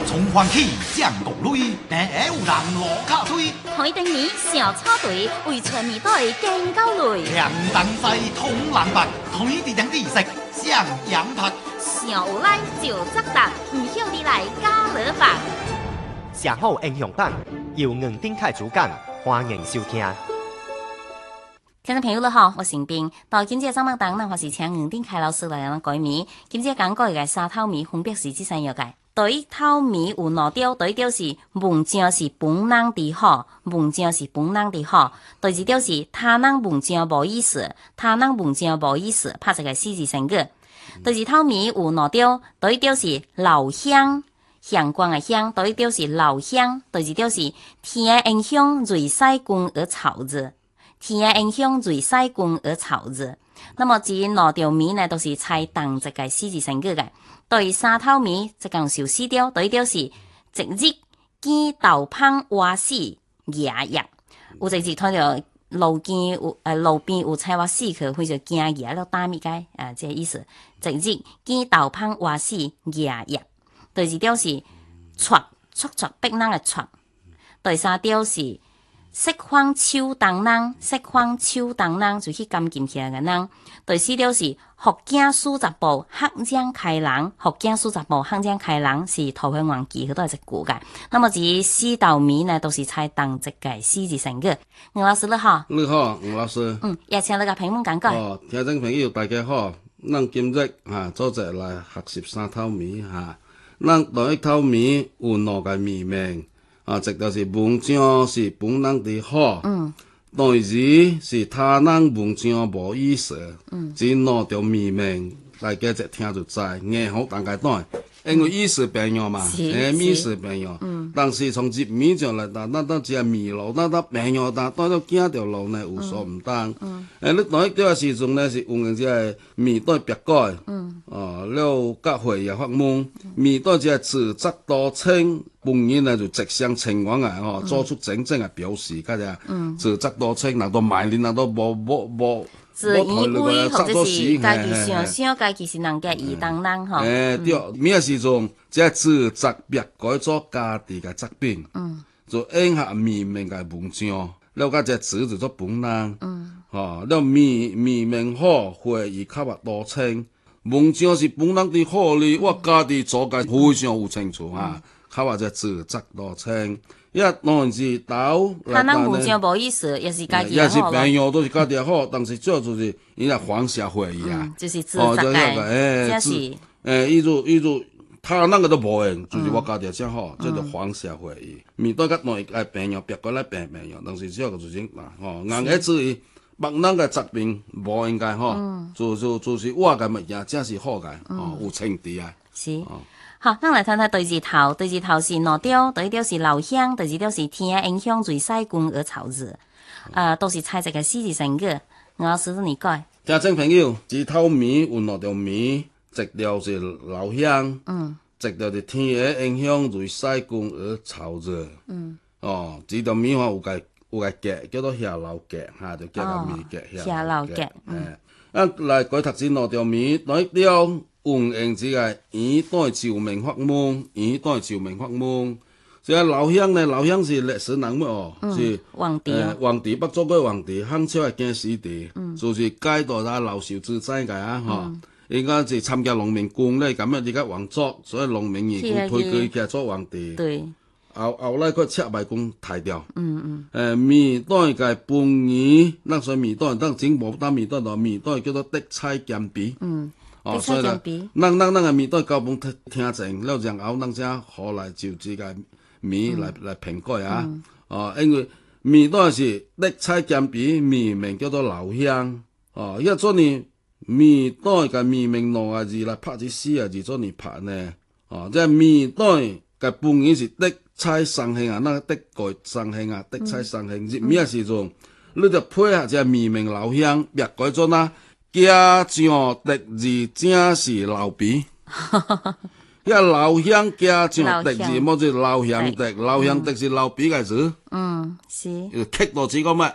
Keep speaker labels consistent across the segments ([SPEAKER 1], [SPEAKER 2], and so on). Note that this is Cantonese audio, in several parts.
[SPEAKER 1] 从欢起降谷类，但会有人落脚推。
[SPEAKER 2] 台灯年小草队为全面队更高类。
[SPEAKER 1] 强东西通人白，台地等地食上羊拍。
[SPEAKER 2] 上有来就扎达，唔晓你来加勒法。
[SPEAKER 3] 社好英雄榜由黄丁凯主讲，欢迎收听。
[SPEAKER 2] 听众朋友你好，我是冰。到今日上班当呢，我是请黄丁凯老师来讲改名。今日讲过嘅三头米分别是这三样嘅。对头米有两条，对一条是文章是本人的好，文章是本人的好；对一条是他人文章无意思，他人文章无意思，拍一个四字成语。对一头米有两条，对一条是老乡。阳光的乡，对一条是老乡，对一条是天的影响瑞西君而草字，天的影响瑞西君而草字。那么这两条米呢，都是猜同一个四字成语嘅。对三头米，即共有四条，对一条是一日见豆香活死夜夜，有一日看到路边有菜花死去，或者惊夜了打米嘅这个意思。一日见豆香活死夜夜。第二条是撮逼人嘅撮，第三条是釋放手當人，釋放手當人就去監禁起來嘅人。第四條是福建數十部黑將開人，福建數十部黑將開人是桃園王記，佢都係一句嘅。那麼這四道米呢，都是猜當一個四字成語。吳老師你好，
[SPEAKER 4] 你好，吳老師。
[SPEAKER 2] 也請你個評論講講。
[SPEAKER 4] 哦，聽眾朋友大家好，咱今日組織來學習三頭米咱第一頭米有兩個米名一條是文章是本人的好，第二是他人文章無意思，這兩條米名大家一聽就知，硬好大家懂，因為意思不一樣嘛，米是不一樣，但是從這米上來，咱只米路，咱不一樣，但到咗幾條路呢有所唔同，你第一條時陣呢是用只個米袋別改，了甲會也發問，米袋只個字則多清，本人呢就直相情願嘅，做出真正嘅表示，嗰隻字則多清，難道賣力，難道無。
[SPEAKER 2] 自以為或者是家己想，家己是人家意當人吼。
[SPEAKER 4] 對，咩時陣即係字則別改做家己嘅責備，就應下米名嘅文章，了個隻字就做本人，了米名好，會以較多清，文章是本人的好哩，我家己做嘅非常有清楚較隻字則多清。一當是豆，
[SPEAKER 2] 他人文章無意思，也是家己好。
[SPEAKER 4] 也是朋友都是家己好，但是主要就是伊個黃社會
[SPEAKER 2] 就是自責嘅，真是。
[SPEAKER 4] 伊就他人個都無用，就是我家己先好，這就黃社會。面對個內個朋友，別個來朋友，但是主要就是硬係至於別人個責備無應該就是我個物件真是好個，有情調啊。
[SPEAKER 2] 是。好，咱來睇睇對字頭。對字頭是兩條，對一條是老鄉，第二條是天影響最西君而草字。都是猜一個四字成語。我老師你改。
[SPEAKER 4] 聽眾朋友，這頭米有兩條米，一條是老鄉，一條是天影響最西君而草字。這條米話有個格，叫做下老格，就叫個米格。
[SPEAKER 2] 下老格。
[SPEAKER 4] 來改讀這兩條米，第一條。運用這個現代照明發夢，現代照明發夢。這個老鄉呢，老鄉是歷史人物是皇帝不做過皇帝，漢朝嘅經史帝，就是解讀他老少之災嘅應該是參加農民工咧，咁樣而家皇族，所以農民義工推舉佢做皇帝。對。後來佢撤賣工抬掉。米袋嘅本義，那所以米袋，當整冇打米袋度，米袋叫做的菜鹹比。所以啦，咱個米袋交本聽正，了然後咱才好來就這個米來評改因為米袋是的菜鹹比，米名叫做老鄉，一做呢米袋嘅米名兩個字來拍至四個字做呢拍呢，即係米袋嘅本義是的菜生興那個的蓋生興的菜生興，咩時陣你就配合隻米名老鄉，別改做哪？家長敵字正是老比，一老鄉家長敵字，乜就老鄉敵？老鄉敵是老比嘅字。
[SPEAKER 2] 是。
[SPEAKER 4] 要棘到字個乜？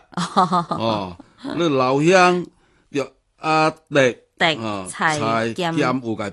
[SPEAKER 4] 你老鄉要阿敵，
[SPEAKER 2] 菜兼有個